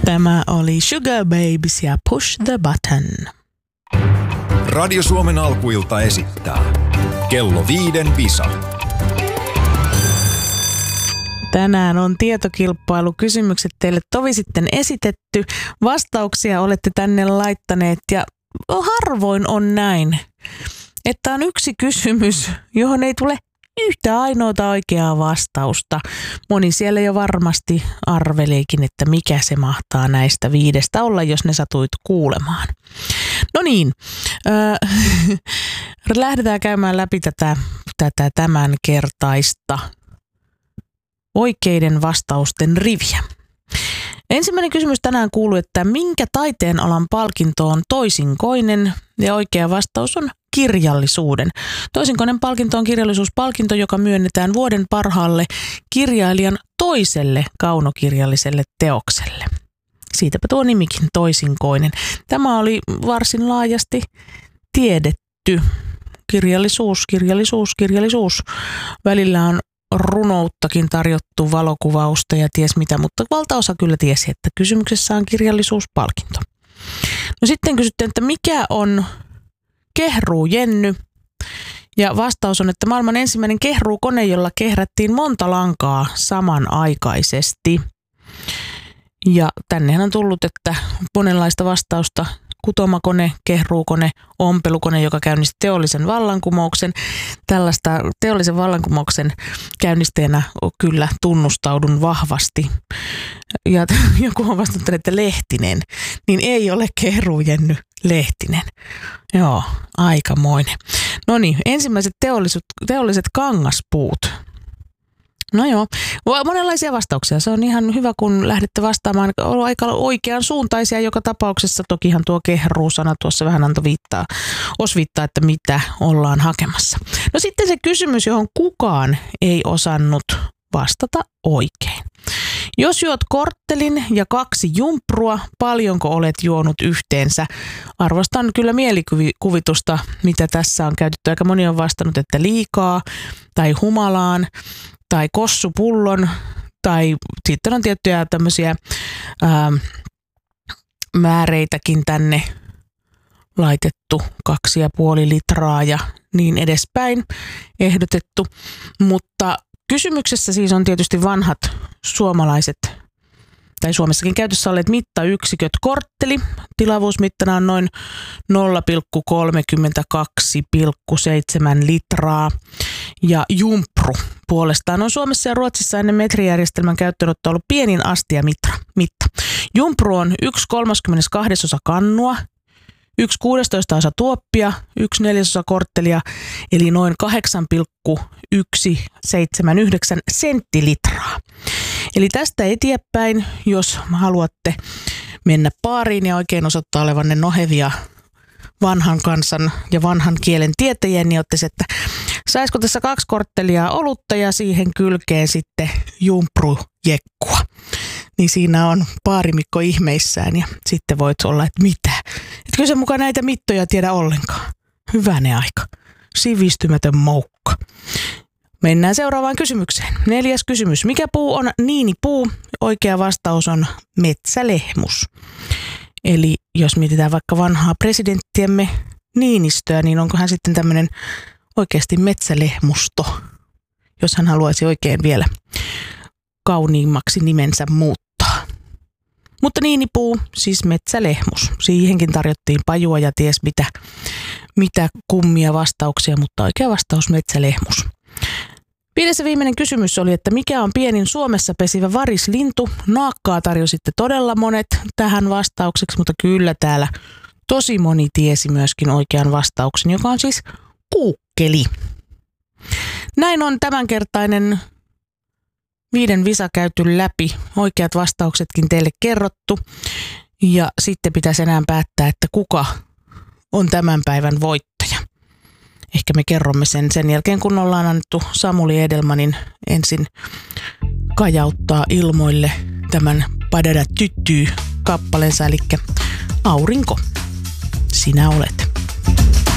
Tämä oli Sugar Babes ja Push the Button. Radio Suomen alkuilta esittää Kello 5 Visa. Tänään on tietokilpailukysymykset teille tovi sitten esitetty. Vastauksia olette tänne laittaneet ja harvoin on näin, että on yksi kysymys, johon ei tule yhtä ainoata oikeaa vastausta. Moni siellä jo varmasti arveleekin, että mikä se mahtaa näistä 5 olla, jos ne satuit kuulemaan. No niin, lähdetään käymään läpi tätä tämänkertaista oikeiden vastausten riviä. Ensimmäinen kysymys tänään kuuluu, että minkä taiteen alan palkinto on toisinkoinen, ja oikea vastaus on kirjallisuuden. Toisinkoinen palkinto on kirjallisuuspalkinto, joka myönnetään vuoden parhaalle kirjailijan toiselle kaunokirjalliselle teokselle. Siitäpä tuo nimikin toisinkoinen. Tämä oli varsin laajasti tiedetty. Kirjallisuus. Välillä on runouttakin tarjottu, valokuvausta ja ties mitä, mutta valtaosa kyllä tiesi, että kysymyksessä on kirjallisuuspalkinto. No sitten kysyttiin, että mikä on kehruujenny? Ja vastaus on, että maailman ensimmäinen kehruukone, jolla kehrättiin monta lankaa samanaikaisesti. Ja tännehän on tullut, että monenlaista vastausta: kutomakone, kehruukone, ompelukone, joka käynnisti teollisen vallankumouksen. Tällaista teollisen vallankumouksen käynnistäjänä kyllä tunnustaudun vahvasti. Ja joku on vastannut, että Lehtinen, niin ei ole kehruujenny Lehtinen. Joo, aikamoinen. No niin, ensimmäiset teolliset kangaspuut. No joo, monenlaisia vastauksia. Se on ihan hyvä, kun lähdette vastaamaan aika oikean suuntaisia joka tapauksessa. Tokihan tuo kehruu-sana tuossa vähän antoi osviittaa, että mitä ollaan hakemassa. No sitten se kysymys, johon kukaan ei osannut vastata oikein. Jos juot korttelin ja 2 jumprua, paljonko olet juonut yhteensä? Arvostan kyllä mielikuvitusta, mitä tässä on käytetty. Aika moni on vastannut, että liikaa tai humalaan tai kossupullon, tai sitten on tiettyjä tämmöisiä määreitäkin tänne laitettu, 2,5 litraa ja niin edespäin ehdotettu. Mutta kysymyksessä siis on tietysti vanhat suomalaiset tai Suomessakin käytössä olleet mittayksiköt. Kortteli tilavuusmittana on noin 0,32,7 litraa ja jumpru puolestaan on Suomessa ja Ruotsissa ennen metrijärjestelmän käyttöönottoa ollut pienin astiamitta. Jumpru on 1/32 kannua, 1/16 tuoppia, 1/4 korttelia, eli noin 8,179 senttilitraa. Eli tästä eteenpäin, jos haluatte mennä baariin ja oikein osoittaa olevanne nohevia vanhan kansan ja vanhan kielen tietäjiä, niin ottaisi, että saisiko tässä 2 korttelia olutta ja siihen kylkeen sitten jumprujekkua. Niin siinä on baarimikko ihmeissään ja sitten voit olla, että mitä? Etkö sen mukaan näitä mittoja tiedä ollenkaan? Hyvänen aika. Sivistymätön moukka. Mennään seuraavaan kysymykseen. 4. kysymys. Mikä puu on niinipuu? Oikea vastaus on metsälehmus. Eli jos mietitään vaikka vanhaa presidenttiemme Niinistöä, niin onko hän sitten tämmöinen oikeasti metsälehmusto, jos hän haluaisi oikein vielä kauniimmaksi nimensä muuttaa. Mutta niinipuu, siis metsälehmus. Siihenkin tarjottiin pajua ja ties mitä kummia vastauksia, mutta oikea vastaus metsälehmus. 5. ja viimeinen kysymys oli, että mikä on pienin Suomessa pesivä varislintu? Naakkaa tarjositte todella monet tähän vastaukseksi, mutta kyllä täällä tosi moni tiesi myöskin oikean vastauksen, joka on siis kuukkeli. Näin on tämänkertainen 5 visa käyty läpi. Oikeat vastauksetkin teille kerrottu. Ja sitten pitäisi enää päättää, että kuka on tämän päivän voittaja. Ehkä me kerromme sen jälkeen, kun ollaan annettu Samuli Edelmanin ensin kajauttaa ilmoille tämän Padada tyttyy -kappaleensa, eli Aurinko, sinä olet.